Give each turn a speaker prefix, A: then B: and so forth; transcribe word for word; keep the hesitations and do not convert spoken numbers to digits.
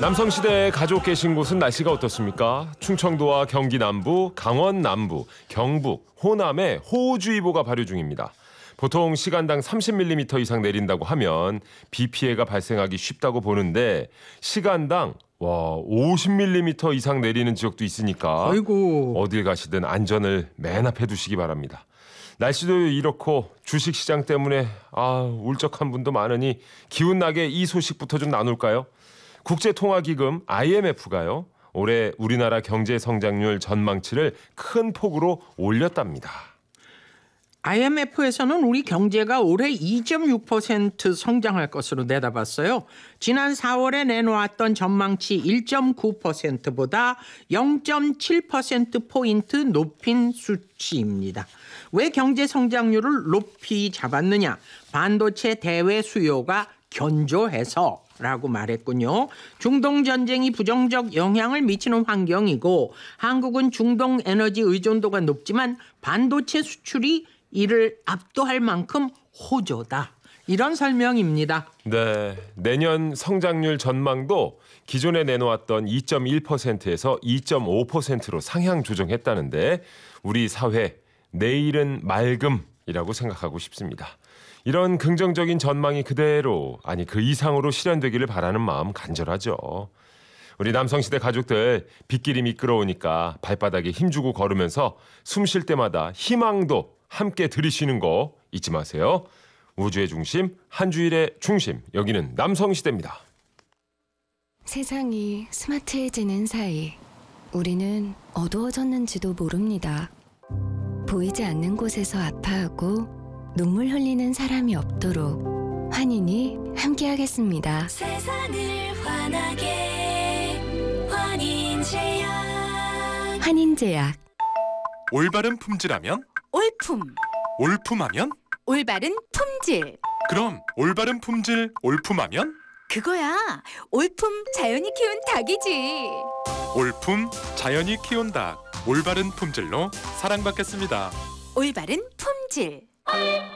A: 남성시대 가족 계신 곳은 날씨가 어떻습니까? 충청도와 경기 남부, 강원 남부, 경북, 호남에 호우주의보가 발효 중입니다. 보통 시간당 삼십 밀리미터 이상 내린다고 하면 비 피해가 발생하기 쉽다고 보는데 시간당 와 오십 밀리미터 이상 내리는 지역도 있으니까
B: 아이고.
A: 어딜 가시든 안전을 맨 앞에 두시기 바랍니다. 날씨도 이렇고 주식시장 때문에 아 울적한 분도 많으니 기운나게 이 소식부터 좀 나눌까요? 국제통화기금 아이엠에프가요. 올해 우리나라 경제 성장률 전망치를 큰 폭으로 올렸답니다.
B: 아이엠에프에서는 우리 경제가 올해 이 점 육 퍼센트 성장할 것으로 내다봤어요. 지난 사월에 내놓았던 전망치 일 점 구 퍼센트보다 영 점 칠 퍼센트포인트 높인 수치입니다. 왜 경제 성장률을 높이 잡았느냐? 반도체 대외 수요가 견조해서 라고 말했군요. 중동 전쟁이 부정적 영향을 미치는 환경이고 한국은 중동 에너지 의존도가 높지만 반도체 수출이 이를 압도할 만큼 호조다. 이런 설명입니다.
A: 네, 내년 성장률 전망도 기존에 내놓았던 이 점 일 퍼센트에서 이 점 오 퍼센트로 상향 조정했다는데 우리 사회 내일은 맑음이라고 생각하고 싶습니다. 이런 긍정적인 전망이 그대로 아니 그 이상으로 실현되기를 바라는 마음 간절하죠. 우리 남성시대 가족들 빗길이 미끄러우니까 발바닥에 힘주고 걸으면서 숨 쉴 때마다 희망도 함께 들이쉬는 거 잊지 마세요. 우주의 중심, 한 주일의 중심, 여기는 남성시대입니다.
C: 세상이 스마트해지는 사이 우리는 어두워졌는지도 모릅니다. 보이지 않는 곳에서 아파하고 눈물 흘리는 사람이 없도록 환인이 함께하겠습니다.
D: 세상을 환하게 환인제약.
C: 환인제약.
E: 올바른 품질하면
D: 올품.
E: 올품하면
D: 올바른 품질.
E: 그럼 올바른 품질 올품하면
D: 그거야. 올품 자연이 키운 닭이지.
E: 올품 자연이 키운 닭 올바른 품질로 사랑받겠습니다.
D: 올바른 품질.